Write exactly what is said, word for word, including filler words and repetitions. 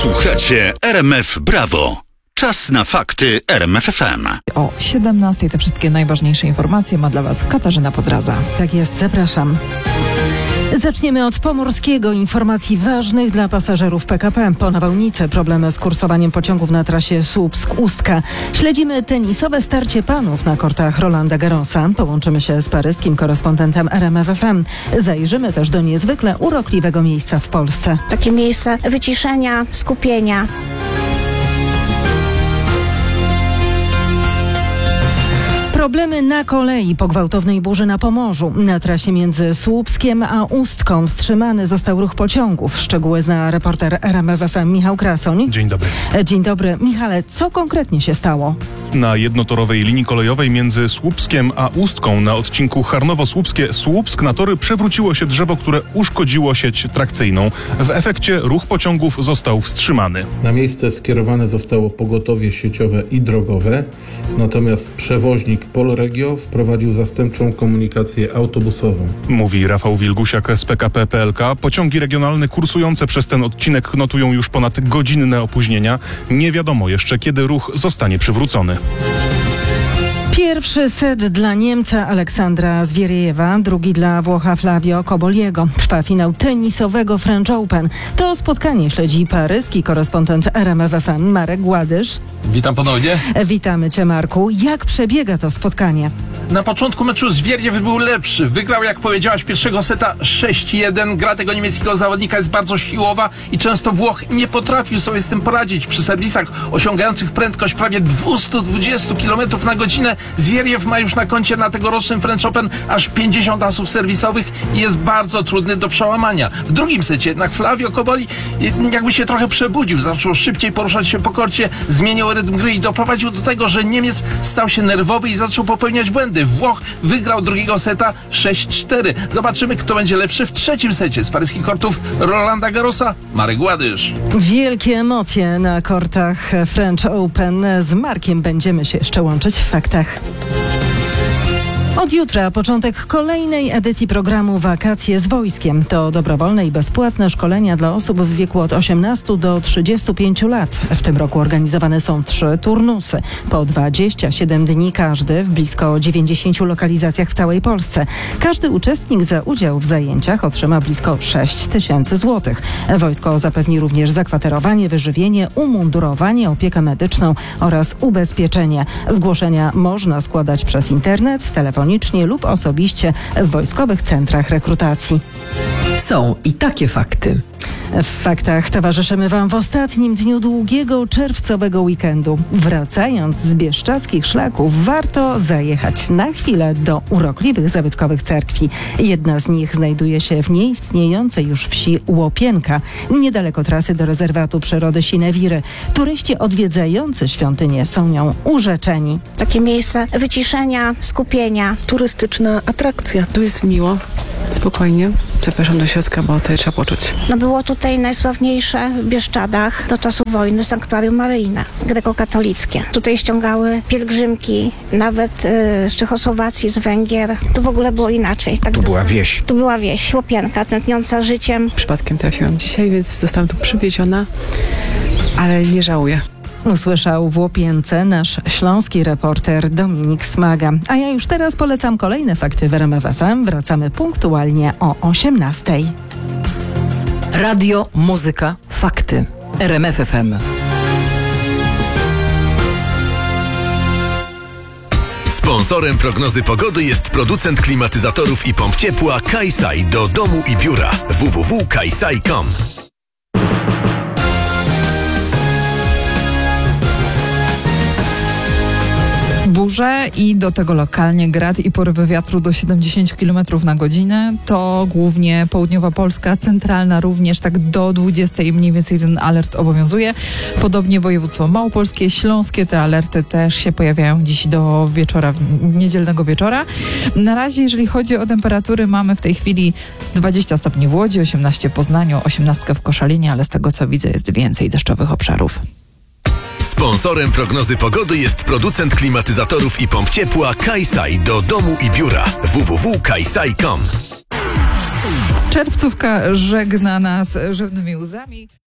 Słuchacie R M F Brawo. Czas na fakty R M F F M. O siedemnastej te wszystkie najważniejsze informacje ma dla Was Katarzyna Podraza. Tak jest, zapraszam. Zaczniemy od pomorskiego. Informacji ważnych dla pasażerów P K P. Po nawałnicy problemy z kursowaniem pociągów na trasie Słupsk-Ustka. Śledzimy tenisowe starcie panów na kortach Rolanda Garrosa. Połączymy się z paryskim korespondentem R M F F M. Zajrzymy też do niezwykle urokliwego miejsca w Polsce. Takie miejsce wyciszenia, skupienia. Problemy na kolei po gwałtownej burzy na Pomorzu. Na trasie między Słupskiem a Ustką wstrzymany został ruch pociągów. Szczegóły zna reporter R M F F M Michał Krasoń. Dzień dobry. Dzień dobry. Michale, co konkretnie się stało? Na jednotorowej linii kolejowej między Słupskiem a Ustką na odcinku Charnowo-Słupskie-Słupsk na tory przewróciło się drzewo, które uszkodziło sieć trakcyjną. W efekcie ruch pociągów został wstrzymany. Na miejsce skierowane zostało pogotowie sieciowe i drogowe, natomiast przewoźnik Polregio wprowadził zastępczą komunikację autobusową. Mówi Rafał Wilgusiak z P K P P L K. Pociągi regionalne kursujące przez ten odcinek notują już ponad godzinne opóźnienia. Nie wiadomo jeszcze, kiedy ruch zostanie przywrócony. Pierwszy set dla Niemca Aleksandra Zwieriejewa, drugi dla Włocha Flavio Coboliego. Trwa finał tenisowego French Open. To spotkanie śledzi paryski korespondent R M F F M Marek Gładysz. Witam ponownie. Witamy Cię, Marku. Jak przebiega to spotkanie? Na początku meczu Zwieriew był lepszy. Wygrał, jak powiedziałaś, pierwszego seta sześć jeden. Gra tego niemieckiego zawodnika jest bardzo siłowa i często Włoch nie potrafił sobie z tym poradzić. Przy serwisach osiągających prędkość prawie dwieście dwadzieścia kilometrów na godzinę Zwieriew ma już na koncie na tegorocznym French Open aż pięćdziesiąt asów serwisowych i jest bardzo trudny do przełamania. W drugim secie jednak Flavio Coboli jakby się trochę przebudził. Zaczął szybciej poruszać się po korcie, zmienił rytm gry i doprowadził do tego, że Niemiec stał się nerwowy i zaczął popełniać błędy. Włoch wygrał drugiego seta sześć cztery. Zobaczymy, kto będzie lepszy w trzecim secie. Z paryskich kortów Rolanda Garrosa, Marek Gładysz. Wielkie emocje na kortach French Open. Z Markiem będziemy się jeszcze łączyć w faktach. Od jutra początek kolejnej edycji programu Wakacje z Wojskiem. To dobrowolne i bezpłatne szkolenia dla osób w wieku od osiemnastu do trzydziestu pięciu lat. W tym roku organizowane są trzy turnusy. Po dwadzieścia siedem dni każdy w blisko dziewięćdziesięciu lokalizacjach w całej Polsce. Każdy uczestnik za udział w zajęciach otrzyma blisko sześć tysięcy złotych. Wojsko zapewni również zakwaterowanie, wyżywienie, umundurowanie, opiekę medyczną oraz ubezpieczenie. Zgłoszenia można składać przez internet, telefon lub osobiście w wojskowych centrach rekrutacji. Są i takie fakty. W faktach towarzyszymy Wam w ostatnim dniu długiego czerwcowego weekendu. Wracając z bieszczadzkich szlaków, warto zajechać na chwilę do urokliwych zabytkowych cerkwi. Jedna z nich znajduje się w nieistniejącej już wsi Łopienka, niedaleko trasy do rezerwatu przyrody Sinewiry. Turyści odwiedzający świątynię są nią urzeczeni. Takie miejsce wyciszenia, skupienia. Turystyczna atrakcja. Tu jest miło, spokojnie. Zapraszam do środka, bo to trzeba poczuć. No było tutaj najsławniejsze w Bieszczadach do czasu wojny sanktuarium maryjne, grekokatolickie. Tutaj ściągały pielgrzymki, nawet y, z Czechosłowacji, z Węgier. Tu w ogóle było inaczej. Tak tu była wieś. Tu była wieś, Łopienka, tętniąca życiem. Przypadkiem trafiłam dzisiaj, więc zostałam tu przywieziona, ale nie żałuję. Usłyszał w Łopience nasz śląski reporter Dominik Smaga. A ja już teraz polecam kolejne fakty w R M F F M. Wracamy punktualnie o osiemnastej. Radio, muzyka, fakty. R M F F M. Sponsorem prognozy pogody jest producent klimatyzatorów i pomp ciepła Kajsaj do domu i biura. w w w kropka kajsaj kropka com. Burze i do tego lokalnie grad i porywy wiatru do siedemdziesiąt kilometrów na godzinę. To głównie południowa Polska, centralna również, tak do dwudziestej mniej więcej ten alert obowiązuje. Podobnie województwo małopolskie, śląskie, te alerty też się pojawiają dziś do wieczora, niedzielnego wieczora. Na razie, jeżeli chodzi o temperatury, mamy w tej chwili dwadzieścia stopni w Łodzi, osiemnaście w Poznaniu, osiemnaście w Koszalinie, ale z tego co widzę jest więcej deszczowych obszarów. Sponsorem prognozy pogody jest producent klimatyzatorów i pomp ciepła Kajsaj do domu i biura. w w w kropka kajsaj kropka com. Czerwcówka żegna nas rzewnymi łzami.